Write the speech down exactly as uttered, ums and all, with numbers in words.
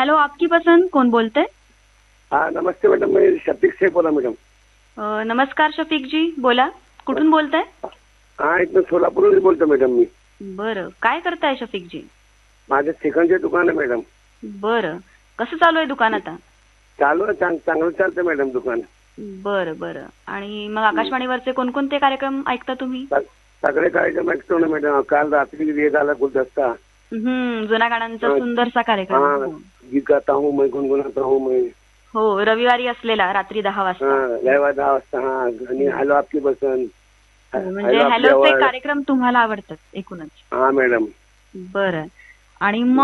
Hello, आपकी पसंद कोण बोलते? हाँ नमस्ते मैडम, मैं शफीक शेख बोला मैडम. अ, नमस्कार शफीक जी, बोला. कुठून बोलताय? हा इथं सोलापूरहून बोलतो मॅडम मी. बरं, काय करताय शफीक जी? माझं चिकनचे दुकान आहे मॅडम. बरं, कसं चालू आहे दुकान आता? चालू आहे, चांग- चांगलं चालतं मॅडम दुकान. बरं बरं. आणि मग आकाशवाणीवरचे कोणकोणते कार्यक्रम ऐकता तुम्ही? स- सगळे कार्यक्रम ऐकतो ना मॅडम. काल रात्री ये झाला गुलदस्ता. हम्म, जुन्या गाण्यांचा हा. सुंदरसा कार्यक्रम. हाँ हो. गीत गाता हूँ मैं, गुनगुनाता हूँ मैं. हो, रविवारी असलेला रात्री दहा वाजता. हाँ रविवार दहा वाजता. हा आणि हॅलो आपकी पसंद. हो, म्हणजे हॅलो आपली हॅलोचे आवाज. कार्यक्रम तुम्हाला आवडतात एकूणच. हा मॅडम. बरं. आणि मग